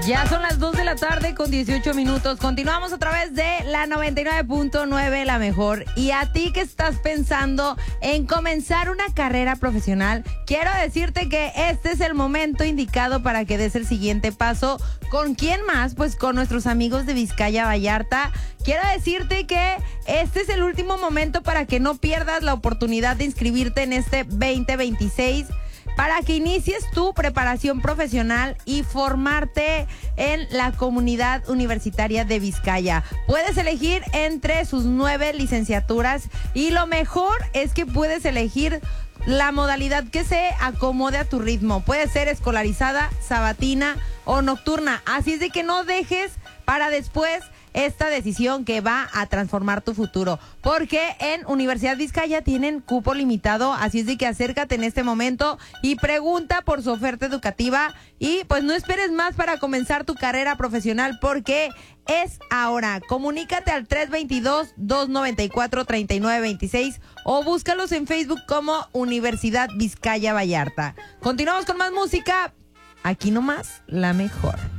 Ya son las 2 de la tarde con 18 minutos. Continuamos a través de la 99.9, la mejor. Y a ti que estás pensando en comenzar una carrera profesional, quiero decirte que este es el momento indicado para que des el siguiente paso. ¿Con quién más? Pues con nuestros amigos de Vizcaya Vallarta. Quiero decirte que este es el último momento para que no pierdas la oportunidad de inscribirte en este 2026. Para que inicies tu preparación profesional y formarte en la comunidad universitaria de Vizcaya. Puedes elegir entre sus 9 licenciaturas y lo mejor es que puedes elegir la modalidad que se acomode a tu ritmo. Puede ser escolarizada, sabatina o nocturna. Así es de que no dejes para después esta decisión que va a transformar tu futuro, porque en Universidad Vizcaya tienen cupo limitado, así es de que acércate en este momento y pregunta por su oferta educativa y pues no esperes más para comenzar tu carrera profesional, porque es ahora. Comunícate al 322-294-3926 o búscalos en Facebook como Universidad Vizcaya Vallarta. Continuamos con más música, aquí nomás la mejor.